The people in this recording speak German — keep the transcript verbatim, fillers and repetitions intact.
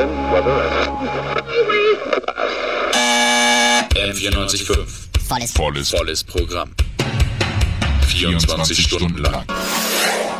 time, weather M vierundneunzig Komma fünf. Volles, volles, volles Programm. vierundzwanzig Stunden lang.